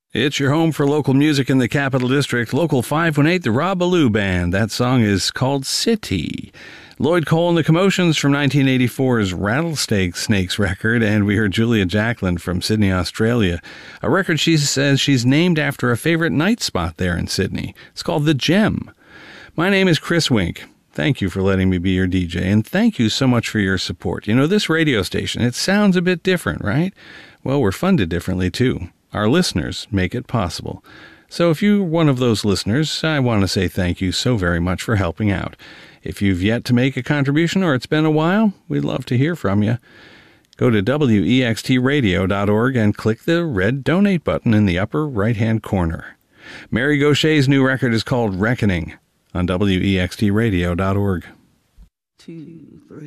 It's your home for local music in the Capital District. Local 518, the Rob Ballou Band. That song is called City. Lloyd Cole and the Commotions from 1984's Rattlesnake Snakes record, and we heard Julia Jacklin from Sydney, Australia. A record she says she's named after a favorite night spot there in Sydney. It's called The Gem. My name is Chris Wink. Thank you for letting me be your DJ, and thank you so much for your support. You know, this radio station, it sounds a bit different, right? Well, we're funded differently, too. Our listeners make it possible. So if you're one of those listeners, I want to say thank you so very much for helping out. If you've yet to make a contribution or it's been a while, we'd love to hear from you. Go to wextradio.org and click the red donate button in the upper right-hand corner. Mary Gaucher's new record is called Reckoning on wextradio.org. 2, 3.